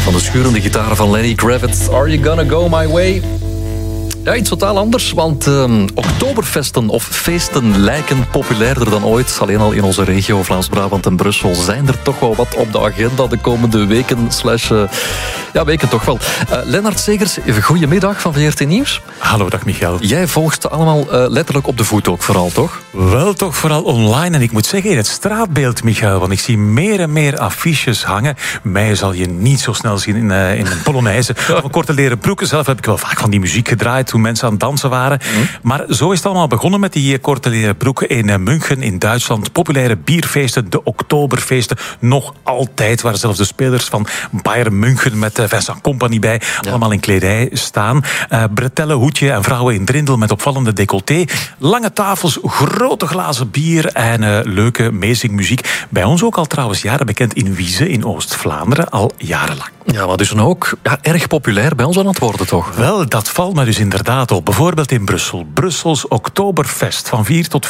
Van de schurende gitaren van Lenny Kravitz. Are you gonna go my way? Ja, iets totaal anders, want oktoberfesten of feesten lijken populairder dan ooit. Alleen al in onze regio, Vlaams-Brabant en Brussel, zijn er toch wel wat op de agenda de komende weken. Weken toch wel. Lennart Segers, goedemiddag van VRT Nieuws. Hallo, dag Michael. Jij volgt allemaal letterlijk op de voet ook vooral, toch? Wel, toch vooral online. En ik moet zeggen, in het straatbeeld, Michael, want ik zie meer en meer affiches hangen. Mij zal je niet zo snel zien in een Polonaise of een korte leren broeken. Zelf heb ik wel vaak van die muziek gedraaid toen mensen aan het dansen waren. Maar zo is het allemaal begonnen met die korte leren broeken in München in Duitsland. Populaire bierfeesten, de oktoberfeesten. Nog altijd, waar zelfs de spelers van Bayern München met Vincent Company bij allemaal in kledij staan. Bretellen, hoedje en vrouwen in drindel met opvallende decolleté. Lange tafels, grote glazen bier en leuke meezingmuziek. Bij ons ook al trouwens jaren bekend in Wieze in Oost-Vlaanderen, al jarenlang. Ja, maar dus dan ook erg populair bij ons aan het worden, toch? Wel, dat valt me dus inderdaad op. Bijvoorbeeld in Brussel. Brussels Oktoberfest van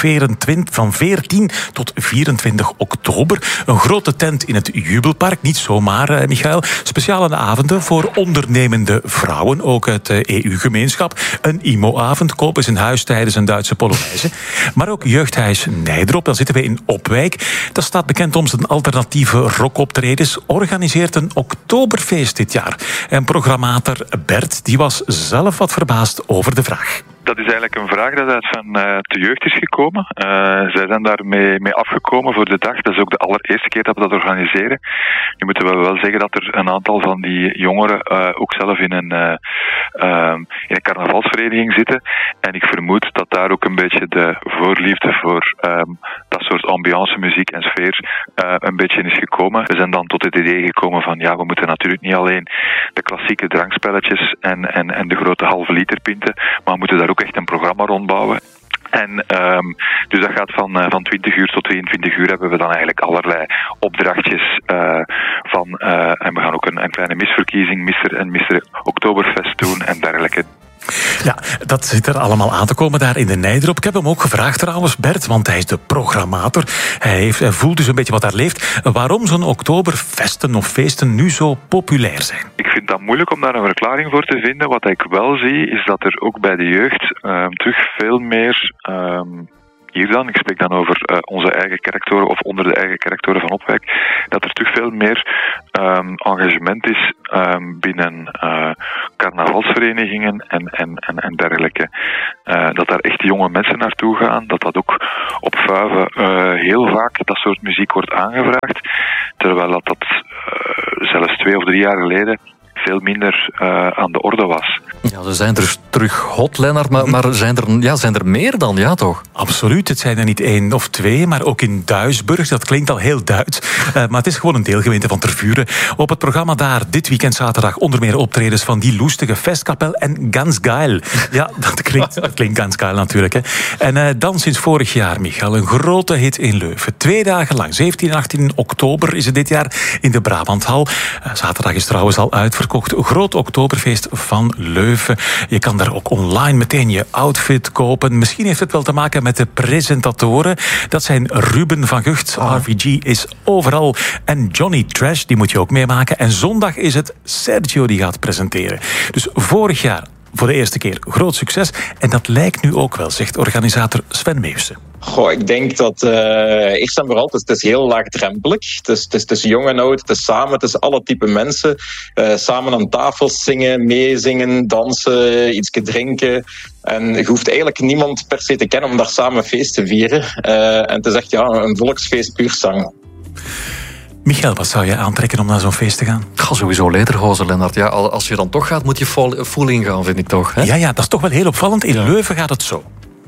14 tot 24 oktober. Een grote tent in het Jubelpark. Niet zomaar, Michael. Speciale avonden voor ondernemende vrouwen. Ook het EU-gemeenschap. Een IMO-avond. Koop eens een huis tijdens een Duitse Polonaise. Maar ook Jeugdhuis Nijdrop. Dan zitten we in Opwijk. Dat staat bekend om zijn alternatieve rockoptredens. Organiseert een Oktoberfeest dit jaar. En programmator Bert, die was zelf wat verbaasd over de vraag. Dat is eigenlijk een vraag dat uit van de jeugd is gekomen. Zij zijn daarmee afgekomen voor de dag. Dat is ook de allereerste keer dat we dat organiseren. Nu moeten we wel zeggen dat er een aantal van die jongeren ook zelf in een carnavalsvereniging zitten. En ik vermoed dat daar ook een beetje de voorliefde voor dat soort ambiance, muziek en sfeer een beetje is gekomen. We zijn dan tot het idee gekomen van we moeten natuurlijk niet alleen de klassieke drankspelletjes en de grote halve liter pinten, maar we moeten daar ook echt een programma rondbouwen. En dus dat gaat van 20 uur tot 22 uur hebben we dan eigenlijk allerlei opdrachtjes en we gaan ook een kleine misverkiezing, Mr. Oktoberfest doen en dergelijke. Ja, dat zit er allemaal aan te komen daar in de Nijdrop. Ik heb hem ook gevraagd trouwens, Bert, want hij is de programmator. Hij voelt dus een beetje wat daar leeft. Waarom zo'n oktoberfesten of feesten nu zo populair zijn? Ik vind dat moeilijk om daar een verklaring voor te vinden. Wat ik wel zie, is dat er ook bij de jeugd terug veel meer... Hier dan, ik spreek dan over onze eigen kerktoren of onder de eigen kerktoren van Opwijk, dat er toch veel meer engagement is binnen carnavalsverenigingen en dergelijke. Dat daar echt jonge mensen naartoe gaan, dat ook op vuiven heel vaak dat soort muziek wordt aangevraagd, terwijl dat zelfs 2 of 3 jaar geleden veel minder aan de orde was. Ja, ze zijn dus terug hot, Lennart, maar zijn er meer dan, ja toch? Absoluut, het zijn er niet 1 of 2, maar ook in Duisburg, dat klinkt al heel Duits, maar het is gewoon een deelgemeente van Tervuren. Op het programma daar dit weekend zaterdag onder meer optredens van Die Loestige Festkapel en Ganz Geil. Ja, dat klinkt Ganz Geil natuurlijk. Hè. En dan sinds vorig jaar, Michael, een grote hit in Leuven. 2 dagen lang, 17 en 18 oktober is het dit jaar in de Brabanthal. Zaterdag is trouwens al uitverkocht. Groot Oktoberfeest van Leuven. Je kan daar ook online meteen je outfit kopen. Misschien heeft het wel te maken met de presentatoren. Dat zijn Ruben van Gucht, RVG is overal. En Johnny Trash, die moet je ook meemaken. En zondag is het Sergio die gaat presenteren. Dus vorig jaar voor de eerste keer groot succes. En dat lijkt nu ook wel, zegt organisator Sven Meeuwsen. Ik denk dat eerst en vooral, het is heel laagdrempelig. Het is jong en oud, het is samen, het is alle type mensen. Samen aan tafels zingen, meezingen, dansen, iets drinken. En je hoeft eigenlijk niemand per se te kennen om daar samen een feest te vieren. En het is echt een volksfeest puur zang. Michael, wat zou je aantrekken om naar zo'n feest te gaan? Sowieso lederhozen, Lennart. Ja, als je dan toch gaat, moet je full ingaan, vind ik toch. Hè? Ja, dat is toch wel heel opvallend. In Leuven gaat het zo.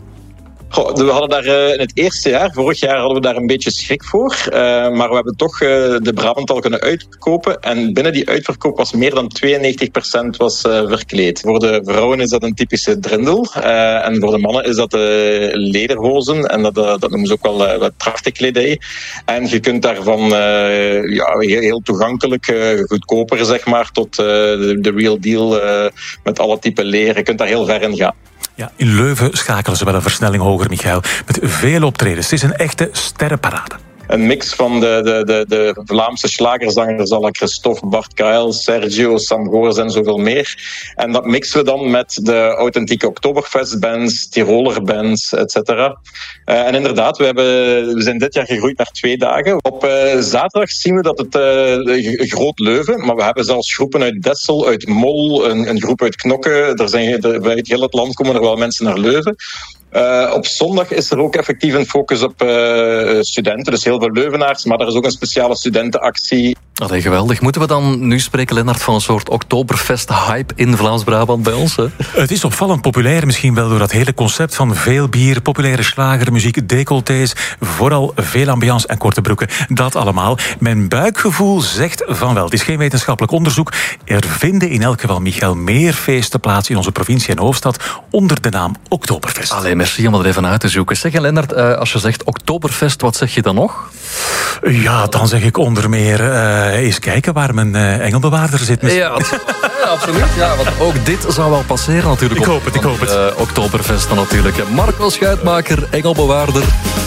We hadden daar in het eerste jaar, vorig jaar hadden we daar een beetje schrik voor. Maar we hebben toch de Brabanthal kunnen uitverkopen. En binnen die uitverkoop was meer dan 92% was verkleed. Voor de vrouwen is dat een typische drindel. En voor de mannen is dat lederhozen. En dat noemen ze ook wel wat trachtekledij. En je kunt daarvan heel toegankelijk, goedkoper zeg maar, tot de real deal met alle type leer. Je kunt daar heel ver in gaan. Ja, in Leuven schakelen ze wel een versnelling hoger, Michael. Met veel optredens. Het is een echte sterrenparade. een mix van de Vlaamse schlagerzangers à la Christophe, Bart Kael, Sergio, Sam Gores en zoveel meer. En dat mixen we dan met de authentieke Oktoberfestbands, Tiroler bands, etc. En inderdaad, we zijn dit jaar gegroeid naar 2 dagen. Op zaterdag zien we dat het Groot Leuven, maar we hebben zelfs groepen uit Dessel, uit Mol, een groep uit Knokke. Uit heel het land komen er wel mensen naar Leuven. Op zondag is er ook effectief een focus op studenten, dus heel veel Leuvenaars, maar er is ook een speciale studentenactie. Allee, geweldig. Moeten we dan nu spreken, Lennart, van een soort Oktoberfest-hype in Vlaams-Brabant bij ons? Hè? Het is opvallend populair, misschien wel door dat hele concept van veel bier, populaire slagermuziek, decolletés, vooral veel ambiance en korte broeken. Dat allemaal. Mijn buikgevoel zegt van wel. Het is geen wetenschappelijk onderzoek. Er vinden in elk geval, Michael, meer feesten plaats in onze provincie en hoofdstad onder de naam Oktoberfest. Allee, merci om dat er even uit te zoeken. Zeg, Lennart, als je zegt Oktoberfest, wat zeg je dan nog? Ja, dan zeg ik onder meer eens kijken waar mijn engelbewaarder zit. Ja, absoluut. Ja, want ook dit zou wel passeren natuurlijk. Ik hoop het. Oktoberfest dan natuurlijk. Marco Schuitmaker, engelbewaarder.